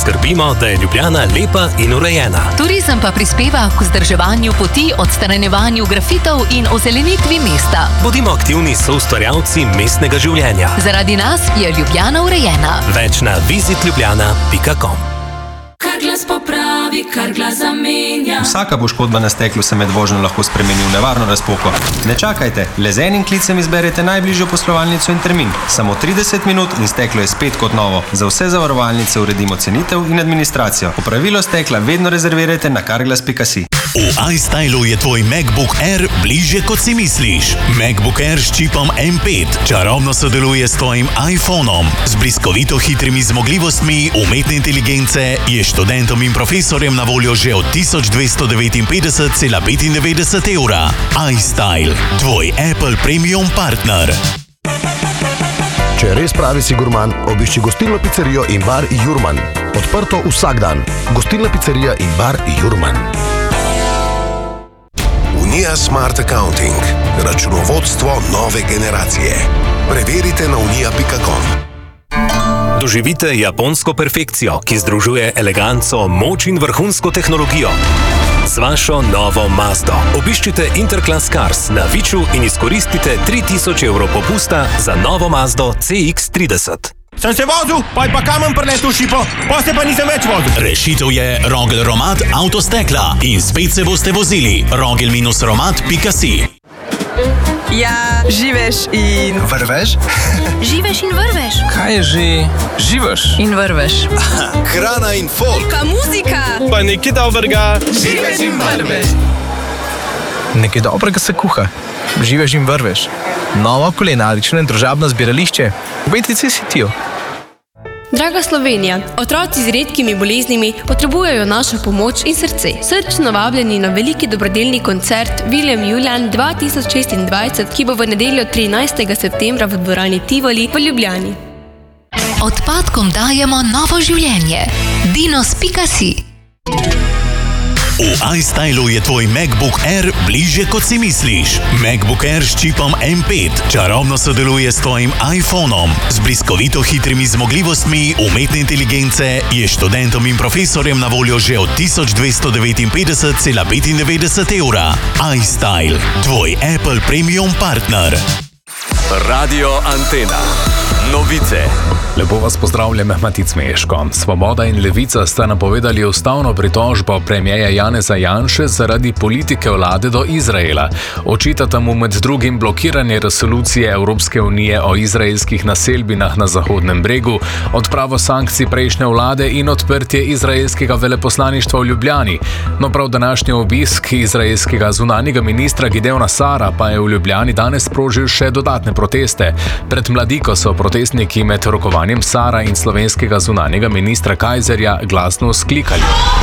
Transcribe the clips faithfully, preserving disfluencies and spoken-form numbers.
poskrbimo, da je Ljubljana lepa in urejena. Turizem pa prispeva k vzdrževanju poti, odstranjevanju grafitov in ozelenitvi mesta. Bodimo aktivni soustvarjalci mestnega življenja. Zaradi nas je Ljubljana urejena. Več na visit ljubljana pika com. Kar glas popravi, kar glas zamenja. Vsaka poškodba na steklu se med vožnjo lahko spremeni v nevarno razpoko. Ne čakajte, le z enim klicem izberete najbližjo poslovalnico in termin. Samo trideset minut in steklo je spet kot novo. Za vse zavarovalnice uredimo cenitev in administracijo. Popravilo stekla vedno rezervirajte na carglass pika si. V iStylu je tvoj MacBook Air bližje, kot si misliš. MacBook Air s čipom M pet čarobno sodeluje s tvojim iPhonom. Z bliskovito hitrimi zmogljivostmi umetne inteligence je študentom in profesorjem na voljo že od tisoč dvesto devetinpetdeset cela petindevetdeset evra. iStyle, tvoj Apple Premium partner. Če res pravi si gurman, obišči gostilno pizzerijo in bar Jurman. Odprto vsak dan. Gostilna pizzerija in bar Jurman. Unija Smart Accounting. Računovodstvo nove generacije. Preverite na unija pika com. Doživite japonsko perfekcijo, ki združuje eleganco, moč in vrhunsko tehnologijo. Z vašo novo Mazdo. Obiščite Interclass Cars na Viču in izkoristite tri tisoč evrov popusta za novo Mazdo C X trideset. Sem se vozil, pa je pa kamen preletel šipo, pa se pa nisem več vozil. Rešitev je Rogel Romat Avtostekla in spet se boste vozili. rogel romat pika si. Ja, živeš in... Vrveš? Živeš in vrveš. Kaj je že? Živeš? In vrveš. Hrana in folk. Pa muzika. Pa nekaj dobrega. Živeš in vrveš. Nekaj dobrega se kuha. Živeš in vrveš. Novo kulinarično in družabno zbirališče. V Betrici Cityju. Draga Slovenija, otroci z redkimi boleznimi potrebujejo našo pomoč in srce. Srčno vabljeni na veliki dobrodelni koncert William Julian dva tisoč šestindvajset, ki bo v nedeljo trinajstega septembra v dvorani Tivoli v Ljubljani. Odpadkom dajemo novo življenje. dinos pika si. V iStylu je tvoj MacBook Air bližje, kot si misliš. MacBook Air s čipom M pet čarobno sodeluje s tvojim iPhonom. Z bliskovito hitrimi zmogljivostmi umetne inteligence je študentom in profesorjem na voljo že od tisoč dvesto devetinpetdeset cela petindevetdeset evra. iStyle, tvoj Apple Premium partner. Radio Antena. Novice. Lepo vas pozdravljam, Matic Meško. Svoboda in Levica sta napovedali ustavno pritožbo premierja Janeza Janše zaradi politike vlade do Izraela. Očitata mu med drugim blokiranje resolucije Evropske unije o izraelskih naselbinah na Zahodnem bregu, odpravo sankcij prejšnje vlade in odprtje izraelskega veleposlaništva v Ljubljani. No, prav današnji obisk izraelskega zunanjega ministra Gideona Sara pa je v Ljubljani danes sprožil še dodatne proteste. Pred Mladiko so protestniki med rokovanjem Sara in slovenskega zunanjega ministra Kajzerja glasno vzklikali.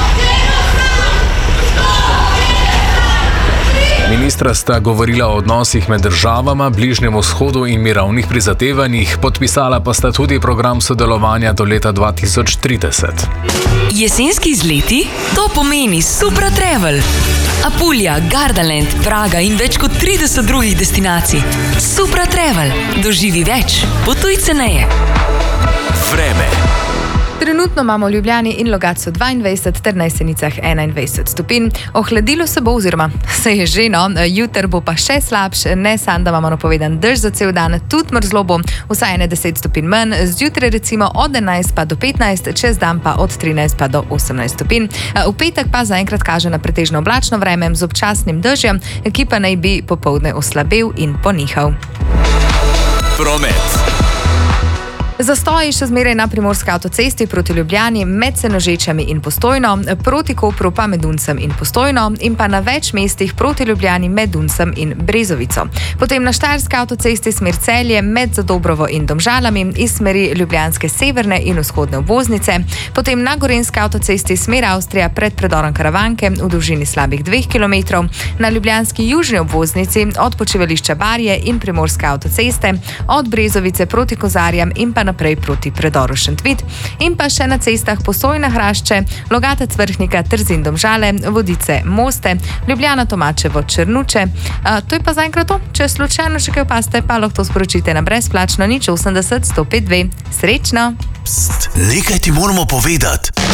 Ministra sta govorila o odnosih med državama, Bližnjem vzhodu in mirovnih prizadevanjih, podpisala pa sta tudi program sodelovanja do leta dva tisoč trideset. Jesenski izleti? To pomeni Supra Travel. Apulja, Gardaland, Praga in več kot trideset drugih destinacij. Supra Travel. Doživi več. Potuj ceneje. Vreme. Trenutno imamo v Ljubljani in Logatcu dvaindvajset ter na Jesenicah enaindvajset stopinj. Ohladilo se bo oziroma se je že, no, jutr bo pa še slabš, ne samo, da imamo napovedan dež za cel dan, tudi mrzlo bo, vsaj ene deset stopinj manj, zjutraj recimo od enajst pa do petnajst, čez dan pa od trinajst pa do osemnajst stopinj. V petek pa zaenkrat kaže na pretežno oblačno vreme z občasnim dežjem, ki pa naj bi popoldne oslabel in ponihal. Promet. Zastoji še zmeraj na primorski avtocesti proti Ljubljani med Senožečami in Postojno, proti Kopru pa med Duncem in Postojno in pa na več mestih proti Ljubljani med Duncem in Brezovico. Potem na Štajerski avtocesti smer Celje med Zadobrovo in Domžalami iz smeri ljubljanske severne in vzhodne obvoznice. Potem na Gorenjski avtocesti smer Avstrija pred predorom Karavanke v dolžini slabih dveh kilometrov, na ljubljanski južni obvoznici od počivališča Barje in primorske avtoceste od Brezovice proti Kozarjam in pa naprej proti predoru Šentvid in pa še na cestah Postojna Hrašče, Logatec Vrhnika, Trzin Domžale, Vodice Moste, Ljubljana Tomačevo Črnuče. A, to je pa zaenkrat to. Če slučajno še kaj opaste, pa lahko to sporočite na brezplačno nič osemdeset sto pet dve. Srečno! Pst, nekaj ti moramo povedati.